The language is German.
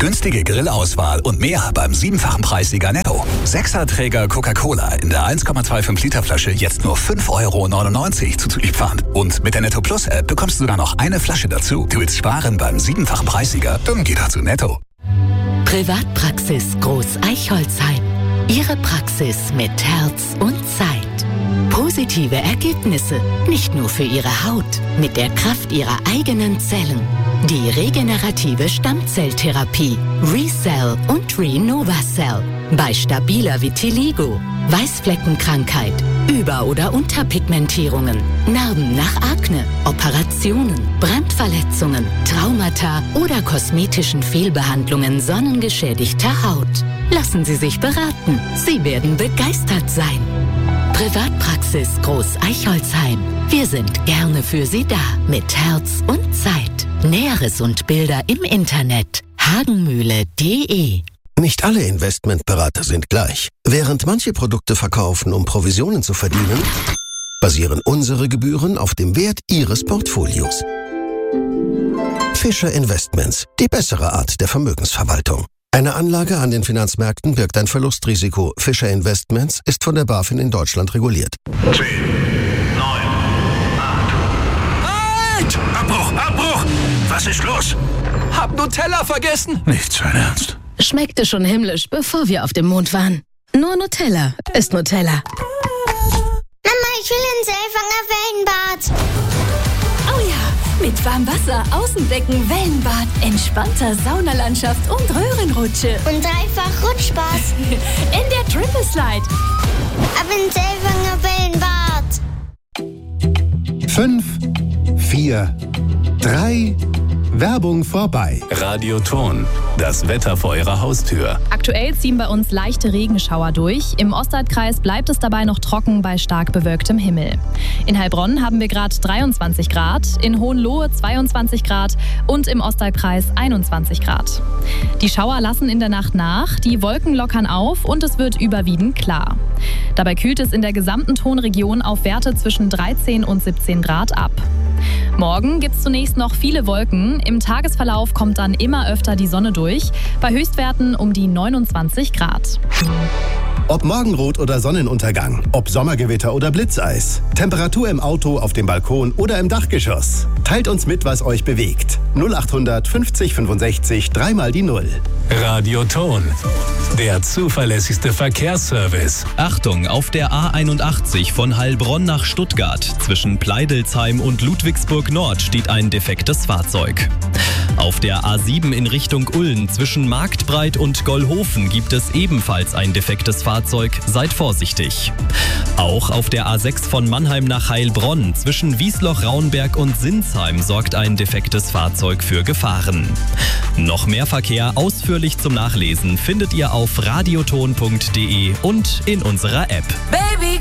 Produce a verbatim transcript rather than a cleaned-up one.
Günstige Grillauswahl und mehr beim siebenfachen Preissieger Netto. Sechserträger Coca-Cola in der eins Komma fünfundzwanzig Liter Flasche jetzt nur fünf Euro neunundneunzig zuzüglich Pfand. Und mit der Netto Plus App bekommst du dann noch eine Flasche dazu. Du willst sparen beim siebenfachen Preissieger? Dann geh doch zu Netto. Privatpraxis Groß Eichholzheim. Ihre Praxis mit Herz und Zeit. Positive Ergebnisse, nicht nur für Ihre Haut, mit der Kraft Ihrer eigenen Zellen. Die regenerative Stammzelltherapie ReCell und RenovaCell. Bei stabiler Vitiligo, Weißfleckenkrankheit, Über- oder Unterpigmentierungen, Narben nach Akne, Operationen, Brandverletzungen, Traumata oder kosmetischen Fehlbehandlungen sonnengeschädigter Haut. Lassen Sie sich beraten. Sie werden begeistert sein. Privatpraxis Groß Eichholzheim. Wir sind gerne für Sie da. Mit Herz und Zeit. Näheres und Bilder im Internet. hagenmühle punkt de. Nicht alle Investmentberater sind gleich. Während manche Produkte verkaufen, um Provisionen zu verdienen, basieren unsere Gebühren auf dem Wert Ihres Portfolios. Fischer Investments, die bessere Art der Vermögensverwaltung. Eine Anlage an den Finanzmärkten birgt ein Verlustrisiko. Fischer Investments ist von der BaFin in Deutschland reguliert. zehn, neun, acht. Halt! Abbruch, Abbruch! Was ist los? Hab Nutella vergessen. Nicht sein Ernst. Schmeckte schon himmlisch, bevor wir auf dem Mond waren. Nur Nutella ist Nutella. Mama, ich will ins Selfanger Wellenbad. Oh ja, mit warmem Wasser, Außenbecken, Wellenbad, entspannter Saunalandschaft und Röhrenrutsche. Und dreifach Rutschspaß. In der Triple Slide. Ab ins Selfanger Wellenbad. Fünf, vier, drei... Werbung vorbei. Radioton, das Wetter vor Ihrer Haustür. Aktuell ziehen bei uns leichte Regenschauer durch. Im Ostalbkreis bleibt es dabei noch trocken bei stark bewölktem Himmel. In Heilbronn haben wir gerade dreiundzwanzig Grad, in Hohenlohe zweiundzwanzig Grad und im Ostalbkreis einundzwanzig Grad. Die Schauer lassen in der Nacht nach, die Wolken lockern auf und es wird überwiegend klar. Dabei kühlt es in der gesamten Tonregion auf Werte zwischen dreizehn und siebzehn Grad ab. Morgen gibt es zunächst noch viele Wolken. Im Tagesverlauf kommt dann immer öfter die Sonne durch, bei Höchstwerten um die neunundzwanzig Grad. Ob Morgenrot oder Sonnenuntergang, ob Sommergewitter oder Blitzeis, Temperatur im Auto, auf dem Balkon oder im Dachgeschoss. Teilt uns mit, was euch bewegt. null achthundert fünfzig fünfundsechzig, dreimal die Null. Radioton, der zuverlässigste Verkehrsservice. Achtung, auf der A einundachtzig von Heilbronn nach Stuttgart zwischen Pleidelsheim und Ludwigsburg Nord steht ein defektes Fahrzeug. Auf der A sieben in Richtung Ulm zwischen Marktbreit und Gollhofen gibt es ebenfalls ein defektes Fahrzeug. Seid vorsichtig. Auch auf der A sechs von Mannheim nach Heilbronn zwischen Wiesloch-Raunberg und Sinsheim sorgt ein defektes Fahrzeug für Gefahren. Noch mehr Verkehr ausführlich zum Nachlesen findet ihr auf radioton punkt de und in unserer App. Baby,